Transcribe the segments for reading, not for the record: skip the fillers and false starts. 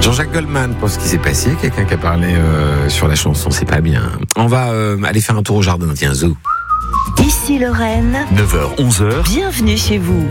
Jean-Jacques Goldman, pour ce qui s'est passé, quelqu'un qui a parlé sur la chanson, c'est pas bien. On va aller faire un tour au jardin, tiens, Zou. Ici Lorraine, 9h, 11h. bienvenue chez vous.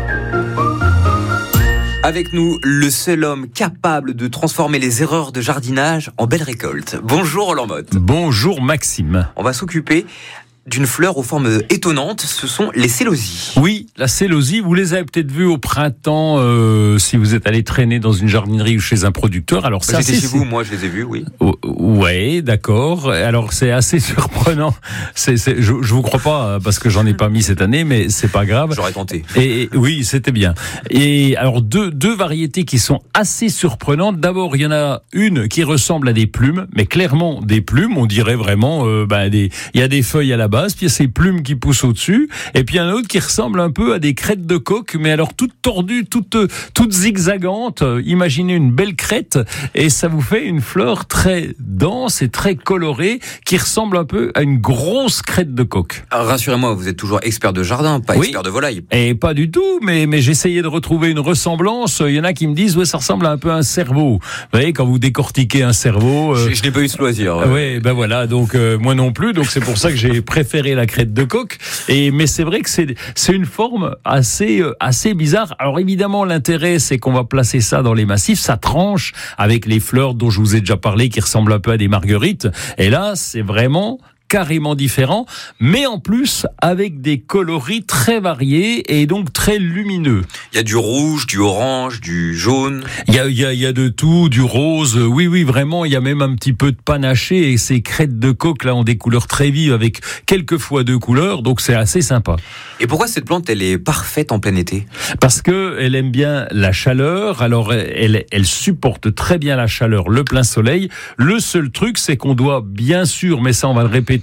Avec nous, le seul homme capable de transformer les erreurs de jardinage en belles récoltes. Bonjour Roland Motte. Bonjour Maxime. On va s'occuper d'une fleur aux formes étonnantes, ce sont les célosies. Oui, la célosie, vous les avez peut-être vues au printemps si vous êtes allé traîner dans une jardinerie ou chez un producteur. Alors ça, j'étais chez vous, moi je les ai vus, oui. Ouais, d'accord. Alors c'est assez surprenant. Je vous crois pas parce que j'en ai pas mis cette année, mais c'est pas grave. J'aurais tenté. Et oui, c'était bien. Et alors deux variétés qui sont assez surprenantes. D'abord, il y en a une qui ressemble à des plumes, mais clairement des plumes. On dirait vraiment, il y a des feuilles à la base, puis il y a ces plumes qui poussent au-dessus, et puis un autre qui ressemble un peu à des crêtes de coq, mais alors toutes tordues, toutes zigzagantes. Imaginez une belle crête, et ça vous fait une fleur très dense et très colorée, qui ressemble un peu à une grosse crête de coq. Alors, rassurez-moi, vous êtes toujours expert de jardin, pas expert de volaille. Et pas du tout, mais j'essayais de retrouver une ressemblance. Il y en a qui me disent, ouais, ça ressemble un peu à un cerveau. Vous voyez, quand vous décortiquez un cerveau... Je n'ai pas eu ce loisir. Oui, ben voilà, donc moi non plus, donc c'est pour ça que j'ai préféré la crête de coq. Mais c'est vrai que c'est une forme assez bizarre. Alors évidemment, l'intérêt, c'est qu'on va placer ça dans les massifs, ça tranche avec les fleurs dont je vous ai déjà parlé, qui ressemblent un peu à des marguerites. Et là, c'est vraiment carrément différent, mais en plus avec des coloris très variés et donc très lumineux. Il y a du rouge, du orange, du jaune. Il y a de tout, du rose. Oui, vraiment, il y a même un petit peu de panaché, et ces crêtes de coq là ont des couleurs très vives avec quelquefois deux couleurs, donc c'est assez sympa. Et pourquoi cette plante, elle est parfaite en plein été ? Parce que elle aime bien la chaleur. Alors elle supporte très bien la chaleur, le plein soleil. Le seul truc, c'est qu'on doit bien sûr, mais ça on va le répéter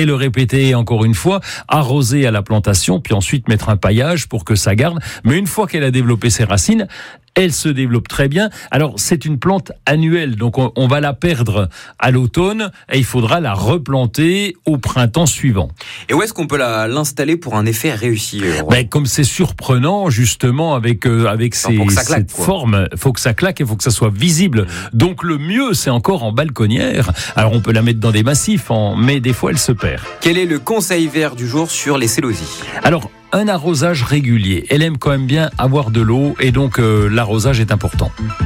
encore une fois, arroser à la plantation, puis ensuite mettre un paillage pour que ça garde. Mais une fois qu'elle a développé ses racines, elle se développe très bien. Alors, c'est une plante annuelle, donc on va la perdre à l'automne et il faudra la replanter au printemps suivant. Et où est-ce qu'on peut l'installer pour un effet réussi ? Comme c'est surprenant, justement, avec cette forme, faut que ça claque et faut que ça soit visible. Donc, le mieux, c'est encore en balconnière. Alors, on peut la mettre dans des massifs, mais des fois, elle se perd. Quel est le conseil vert du jour sur les célosies ? Alors, un arrosage régulier. Elle aime quand même bien avoir de l'eau et donc l'arrosage est important.